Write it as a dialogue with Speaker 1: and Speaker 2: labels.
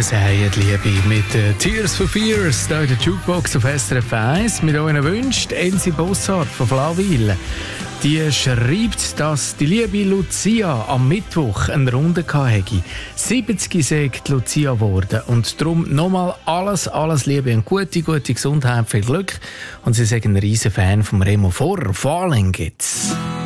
Speaker 1: Wir sagen Liebe mit Tears for Fears, hier in der Jukebox auf SRF 1. Mit euren Wünschen Elsie Bossart von Flawil. Die schreibt, dass die liebe Lucia am Mittwoch eine Runde hatte. 70 sei Lucia geworden. Und darum nochmal alles Liebe und gute Gesundheit, viel Glück. Und sie sind ein riesen Fan von Remo Vorer. Falling gibt's.